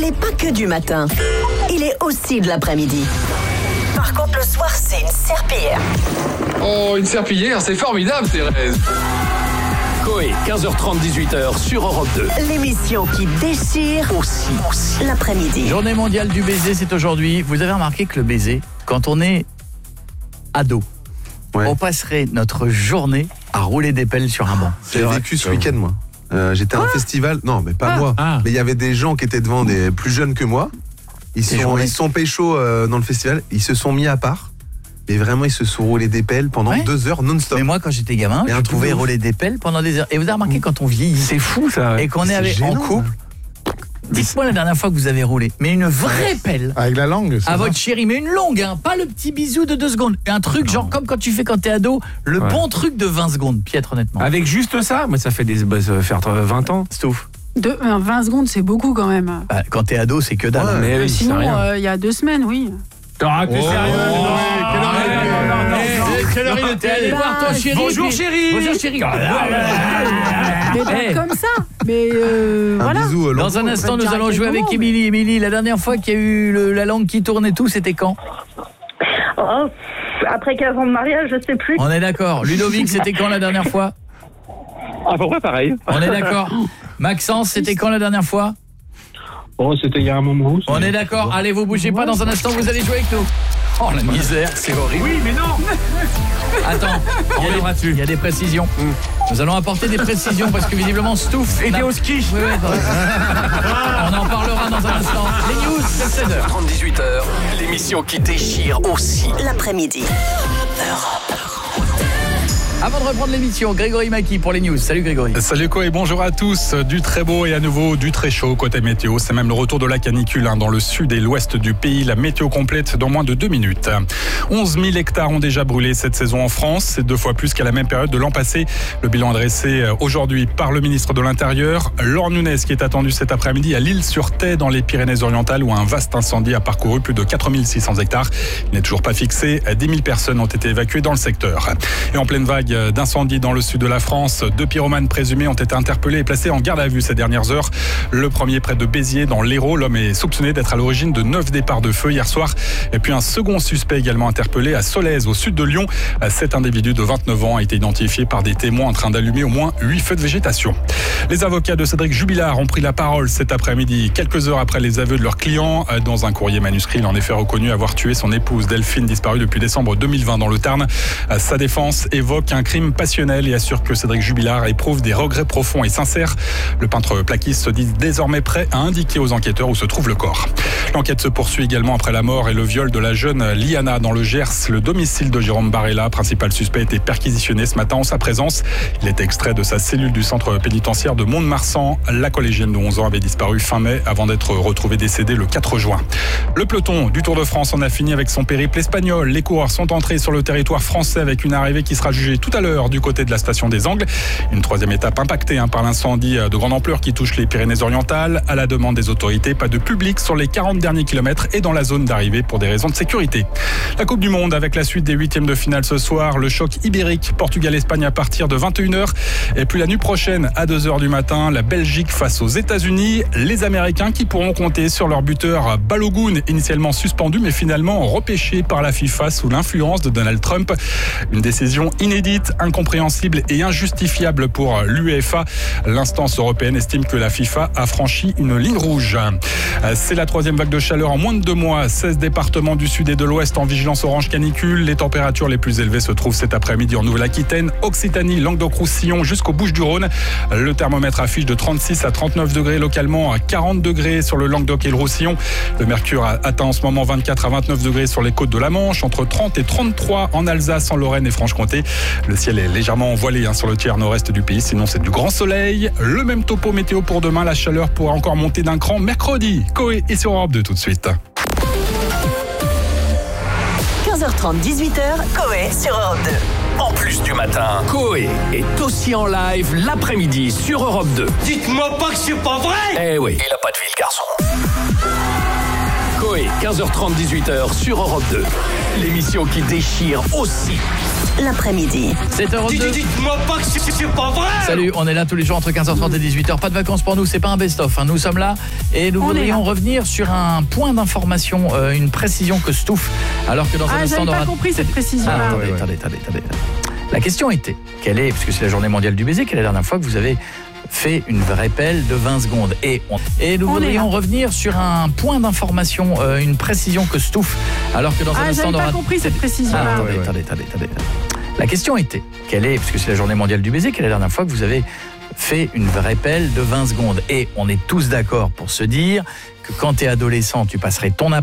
est pas que du matin. Il est aussi de l'après-midi. Par contre, le soir, c'est une serpillière. Oh, une serpillière, c'est formidable, Thérèse. Coé, 15h30, 18h sur Europe 2. L'émission qui déchire aussi l'après-midi. Journée mondiale du baiser, c'est aujourd'hui. Vous avez remarqué que le baiser, quand on est ado, on passerait notre journée à rouler des pelles sur un banc. J'ai vécu ce week-end, moi. J'étais à un festival, non, mais pas moi. Mais il y avait des gens qui étaient devant, des plus jeunes que moi. Ils sont pécho dans le festival. Ils se sont mis à part. Et vraiment, ils se sont roulés des pelles pendant 2 heures non-stop. Mais moi, quand j'étais gamin, je pouvais rouler des pelles pendant des heures. Et vous avez remarqué, quand on vieillit, c'est fou ça. Et qu'on est en couple, dites-moi la dernière fois que vous avez roulé. Mais une vraie pelle. Avec la langue, à votre chérie, mais une longue, hein, pas le petit bisou de 2 secondes. Un truc genre comme quand tu fais quand t'es ado, le bon truc de 20 secondes, Pietre, honnêtement. Avec juste ça, moi ça fait faire 20 ans. Stouff. 20 secondes, c'est beaucoup quand même. Bah, quand t'es ado, c'est que dalle. Mais sinon, il y a 2 semaines, oui. T'es sérieux? Quelle heure il était? Allez voir ton chéri. Bonjour chérie. Bonjour chérie. Mais pas comme ça. Mais voilà. Bisou, dans un instant, nous allons jouer avec Émilie. Émilie, la dernière fois qu'il y a eu la langue qui tourne et tout, c'était quand? Après 15 ans de mariage, je sais plus. On est d'accord. Ludovic, c'était quand la dernière fois? À peu près pareil. On est d'accord. Maxence, c'était quand la dernière fois? C'était il y a un moment. On est d'accord. Allez, vous bougez pas. Dans un instant, vous allez jouer avec nous. Oh, la misère, c'est horrible. Oui, mais non. Attends, il y a des précisions. Nous allons apporter des précisions parce que visiblement Stouff était au ski. Oui, on en parlera dans un instant. Les news, c'est 16h. 18h, l'émission qui déchire aussi l'après-midi. Avant de reprendre l'émission, Grégory Maki pour les news. Salut Grégory. Salut Coé, bonjour à tous. Du très beau et à nouveau du très chaud côté météo. C'est même le retour de la canicule dans le sud et l'ouest du pays. La météo complète dans moins de 2 minutes. 11 000 hectares ont déjà brûlé cette saison en France. C'est 2 fois plus qu'à la même période de l'an passé. Le bilan est dressé aujourd'hui par le ministre de l'Intérieur. Laure Nunez qui est attendu cet après-midi à l'Île-sur-Thais dans les Pyrénées-Orientales où un vaste incendie a parcouru plus de 4 600 hectares. Il n'est toujours pas fixé. 10 000 personnes ont été évacuées dans le secteur. Et en pleine vague d'incendie dans le sud de la France. 2 pyromanes présumés ont été interpellés et placés en garde à vue ces dernières heures. Le premier près de Béziers dans l'Hérault. L'homme est soupçonné d'être à l'origine de 9 départs de feu hier soir. Et puis un second suspect également interpellé à Solèze au sud de Lyon. Cet individu de 29 ans a été identifié par des témoins en train d'allumer au moins 8 feux de végétation. Les avocats de Cédric Jubilard ont pris la parole cet après-midi, quelques heures après les aveux de leur client. Dans un courrier manuscrit, il en est fait reconnu avoir tué son épouse Delphine, disparue depuis décembre 2020 dans le Tarn. Sa défense évoque un crime passionnel et assure que Cédric Jubilard éprouve des regrets profonds et sincères. Le peintre plaquiste se dit désormais prêt à indiquer aux enquêteurs où se trouve le corps. L'enquête se poursuit également après la mort et le viol de la jeune Liana dans le Gers. Le domicile de Jérôme Barella, principal suspect, a été perquisitionné ce matin en sa présence. Il est extrait de sa cellule du centre pénitentiaire de Mont-de-Marsan. La collégienne de 11 ans avait disparu fin mai avant d'être retrouvée décédée le 4 juin. Le peloton du Tour de France en a fini avec son périple espagnol. Les coureurs sont entrés sur le territoire français avec une arrivée qui sera jugée tout à l'heure du côté de la station des Angles. Une 3e étape impactée par l'incendie de grande ampleur qui touche les Pyrénées-Orientales. À la demande des autorités, pas de public sur les 40 derniers kilomètres et dans la zone d'arrivée pour des raisons de sécurité. La Coupe du Monde avec la suite des 8e de finale ce soir. Le choc ibérique Portugal-Espagne à partir de 21h. Et puis la nuit prochaine à 2h du matin, la Belgique face aux États-Unis. Les Américains qui pourront compter sur leur buteur Balogun, initialement suspendu mais finalement repêché par la FIFA sous l'influence de Donald Trump. Une décision inédite, incompréhensible et injustifiable pour l'UEFA. L'instance européenne estime que la FIFA a franchi une ligne rouge. C'est la 3e vague de chaleur en moins de 2 mois. 16 départements du sud et de l'ouest en vigilance orange canicule. Les températures les plus élevées se trouvent cet après-midi en Nouvelle-Aquitaine, Occitanie, Languedoc-Roussillon jusqu'au Bouches-du-Rhône. Le thermomètre affiche de 36 à 39 degrés localement, à 40 degrés sur le Languedoc et le Roussillon. Le mercure atteint en ce moment 24 à 29 degrés sur les côtes de la Manche, entre 30 et 33 en Alsace, en Lorraine et Franche-Comté. Le ciel est légèrement voilé sur le tiers nord-est du pays, sinon c'est du grand soleil. Le même topo météo pour demain, la chaleur pourra encore monter d'un cran mercredi. Coé est sur Europe 2 tout de suite. 15h30, 18h, Coé sur Europe 2. En plus du matin, Coé est aussi en live l'après-midi sur Europe 2. Dites-moi pas que c'est pas vrai. Eh oui, il a pas de vie le garçon. Coé Coé, 15h30, 18h sur Europe 2. L'émission qui déchire aussi. L'après-midi. 7h02. Dites-moi pas que c'est pas vrai. Salut, on est là tous les jours entre 15h30 et 18h. Pas de vacances pour nous, c'est pas un best-of. Nous sommes là et nous voudrions revenir sur un point d'information, une précision que Stouff, alors que dans un instant... j'avais pas compris cette précision-là. Attendez. La question était, puisque c'est la journée mondiale du baiser, quelle est la dernière fois que vous avez fait une vraie pelle de 20 secondes et nous voudrions revenir sur un point d'information, une précision que Stouff, alors que dans un instant... j'avais pas compris cette précision-là. Attendez. La question était, puisque c'est la journée mondiale du baiser, quelle est la dernière fois que vous avez fait une vraie pelle de 20 secondes. Et on est tous d'accord pour se dire que quand tu es adolescent, tu passerais ton